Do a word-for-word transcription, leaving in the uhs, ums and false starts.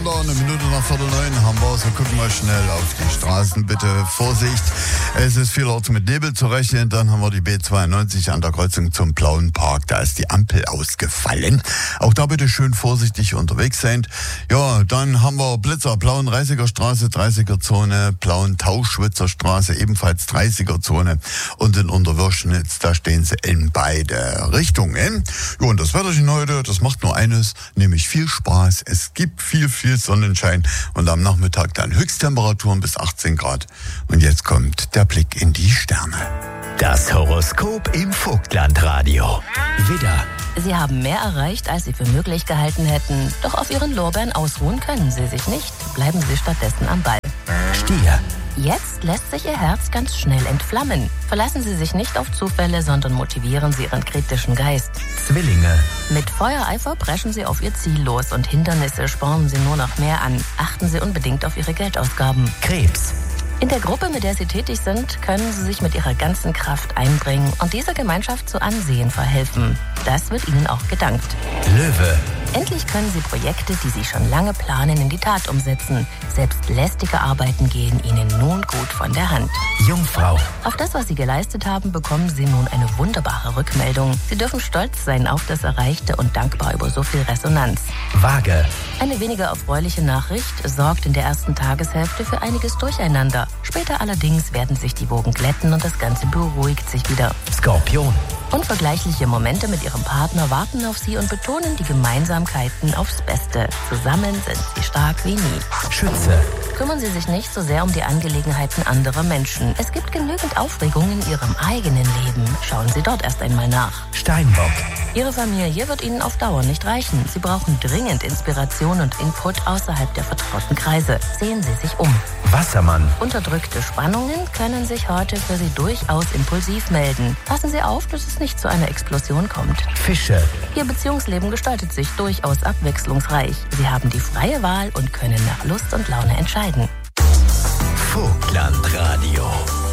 Sender, eine Minute nach Viertel neun haben wir. So gucken wir schnell auf die Straßen. Bitte Vorsicht, es ist vielerorts mit Nebel zu rechnen. Dann haben wir die B zweiundneunzig an der Kreuzung zum Blauen Park. Da ist die Ampel ausgefallen. Auch da bitte schön vorsichtig unterwegs sein. Ja, dann haben wir Blitzer, Blauen Reisiger Straße, dreißiger Zone, Blauen Tauschwitzer Straße, ebenfalls dreißiger Zone. Und in Unterwürschnitz, da stehen sie in beide Richtungen. Ja, und das Wetterchen heute, das macht nur eines, nämlich viel Spaß. Es gibt viel, viel Sonnenschein und am Nachmittag dann Höchsttemperaturen bis achtzehn Grad. Und jetzt kommt der Blick in die Sterne. Das Horoskop im Vogtlandradio. Widder. Sie haben mehr erreicht, als Sie für möglich gehalten hätten. Doch auf Ihren Lorbeeren ausruhen können Sie sich nicht. Bleiben Sie stattdessen am Ball. Stier. Jetzt lässt sich Ihr Herz ganz schnell entflammen. Verlassen Sie sich nicht auf Zufälle, sondern motivieren Sie Ihren kritischen Geist. Zwillinge. Mit Feuereifer preschen Sie auf Ihr Ziel los und Hindernisse spornen Sie nur noch mehr an. Achten Sie unbedingt auf Ihre Geldausgaben. Krebs. In der Gruppe, mit der Sie tätig sind, können Sie sich mit Ihrer ganzen Kraft einbringen und dieser Gemeinschaft zu Ansehen verhelfen. Das wird Ihnen auch gedankt. Löwe. Endlich können Sie Projekte, die Sie schon lange planen, in die Tat umsetzen. Selbst lästige Arbeiten gehen Ihnen nun gut von der Hand. Jungfrau. Auf das, was Sie geleistet haben, bekommen Sie nun eine wunderbare Rückmeldung. Sie dürfen stolz sein auf das Erreichte und dankbar über so viel Resonanz. Waage. Eine weniger erfreuliche Nachricht sorgt in der ersten Tageshälfte für einiges Durcheinander. Später allerdings werden sich die Wogen glätten und das Ganze beruhigt sich wieder. Skorpion. Unvergleichliche Momente mit Ihrem Partner warten auf Sie und betonen die Gemeinsamkeiten aufs Beste. Zusammen sind Sie stark wie nie. Schütze. Kümmern Sie sich nicht so sehr um die Angelegenheiten anderer Menschen. Es gibt genügend Aufregung in Ihrem eigenen Leben. Schauen Sie dort erst einmal nach. Steinbock. Ihre Familie wird Ihnen auf Dauer nicht reichen. Sie brauchen dringend Inspiration und Input außerhalb der vertrauten Kreise. Sehen Sie sich um. Wassermann. Unterdrückte Spannungen können sich heute für Sie durchaus impulsiv melden. Passen Sie auf, dass es nicht zu einer Explosion kommt. Fische. Ihr Beziehungsleben gestaltet sich durchaus abwechslungsreich. Sie haben die freie Wahl und können nach Lust und Laune entscheiden. Vogtlandradio.